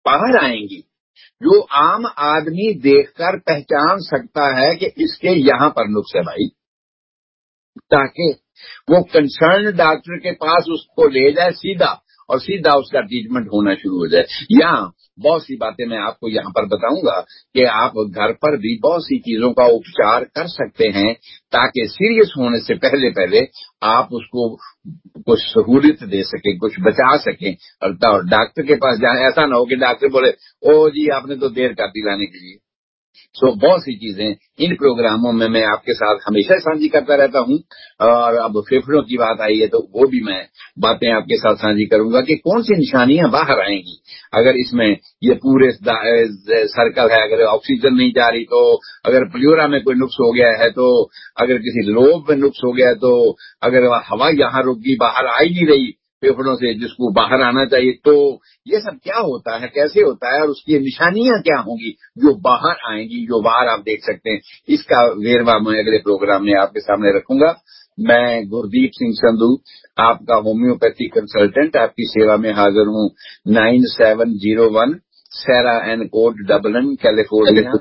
باہر آئیں گی جو عام آدمی دیکھ کر پہچان سکتا ہے کہ اس کے یہاں پر نقص ہے بھائی، تاکہ وہ کنسرن ڈاکٹر کے پاس اس کو لے جائے سیدھا، اور سیدھا اس کا ٹریٹمنٹ ہونا شروع ہو جائے. یہاں بہت سی باتیں میں آپ کو یہاں پر بتاؤں گا کہ آپ گھر پر بھی بہت سی چیزوں کا اپچار کر سکتے ہیں تاکہ سیریس ہونے سے پہلے آپ اس کو کچھ سہولت دے سکیں، کچھ بچا سکیں. اور ڈاکٹر کے پاس جائیں، ایسا نہ ہو کہ ڈاکٹر بولے او جی آپ نے تو دیر کر دی لانے کے لیے. بہت سی چیزیں ان پروگراموں میں آپ کے ساتھ ہمیشہ سانجھی کرتا رہتا ہوں. اور اب پھیپھڑوں کی بات آئی ہے تو وہ بھی میں باتیں آپ کے ساتھ سانجھی کروں گا کہ کون سی نشانیاں باہر آئیں گی اگر اس میں یہ پورے سرکل ہے. اگر آکسیجن نہیں جا رہی تو، اگر پلیورا میں کوئی نقص ہو گیا ہے تو، اگر کسی لوب میں نقص ہو گیا ہے تو، اگر ہوا یہاں رک گئی باہر آ ہی نہیں رہی پھیپھڑوں سے جس کو باہر آنا چاہیے، تو یہ سب کیا ہوتا ہے، کیسے ہوتا ہے، اور اس کی نشانیاں کیا ہوں گی جو باہر آئیں گی، جو باہر آپ دیکھ سکتے ہیں. اس کا ویروا میں اگلے پروگرام میں آپ کے سامنے رکھوں گا. میں گردیپ سنگھ سندھو آپ کا ہومیوپیتھی کنسلٹنٹ آپ کی سیوا میں حاضر ہوں. 9701 سیرا این کوٹ ڈبلن کیلیفورنیا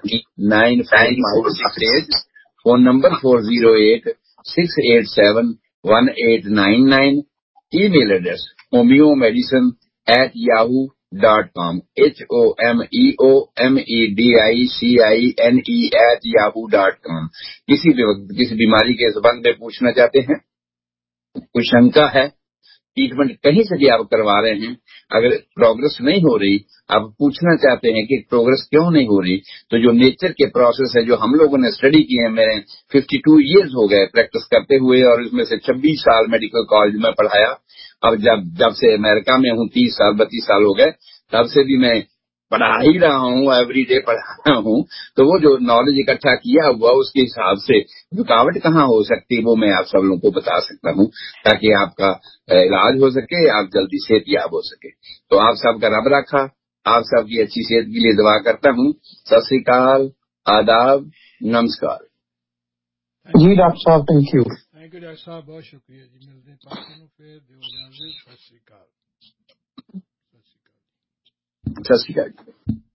9548. Phone number 408-687-1899. ای میل ایڈریس homeomedicine@yahoo.com HOMEOMEDICINE@yahoo.com. کسی بھی وقت کسی بیماری کے سبب میں پوچھنا چاہتے ہیں، کوئی شنکا ہے، ٹریٹمنٹ کہیں سے بھی آپ کروا رہے ہیں، اگر پروگرس نہیں ہو رہی، آپ پوچھنا چاہتے ہیں کہ پروگرس کیوں نہیں ہو رہی، تو جو نیچر کے پروسیس ہے جو ہم لوگوں نے اسٹڈی کی ہے، میرے 52 ایئرز ہو گئے پریکٹس کرتے ہوئے، اور اس میں سے 26 سال میڈیکل کالج میں پڑھایا. اب جب سے امریکہ میں ہوں 32 سال ہو گئے، تب سے بھی میں پڑھا ہی رہا ہوں، ایوری ڈے پڑھا رہا ہوں. تو وہ جو نالج اکٹھا کیا ہوا اس کے حساب سے رکاوٹ کہاں ہو سکتی وہ میں آپ سب لوگوں کو بتا سکتا ہوں تاکہ آپ کا علاج ہو سکے، آپ جلدی صحت یاب ہو سکے. تو آپ سب کا رب رکھا، آپ سب کی اچھی صحت کے لیے دعا کرتا ہوں. ست سری اکال، آداب، نمسکار. جی ڈاکٹر صاحب، thank you. Thank you doctor صاحب، بہت شکریہ جی. ملتے ہیں پاکستان میں، پھر دیو اجازت. ست سری اکال. ست سری اکال.